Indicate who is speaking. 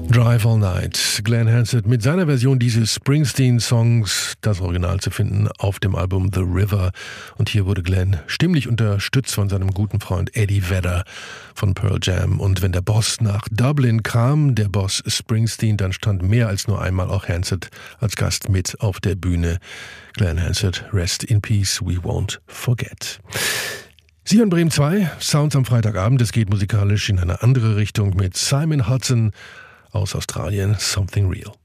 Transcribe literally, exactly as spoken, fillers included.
Speaker 1: Drive All Night. Glenn Hansard mit seiner Version dieses Springsteen-Songs, das Original zu finden auf dem Album The River. Und hier wurde Glenn stimmlich unterstützt von seinem guten Freund Eddie Vedder von Pearl Jam. Und wenn der Boss nach Dublin kam, der Boss Springsteen, dann stand mehr als nur einmal auch Hansard als Gast mit auf der Bühne. Glenn Hansard, rest in peace, we won't forget. Sie hören Bremen zwei, Sounds am Freitagabend. Es geht musikalisch in eine andere Richtung mit Simon Hudson aus Australien, Something Real.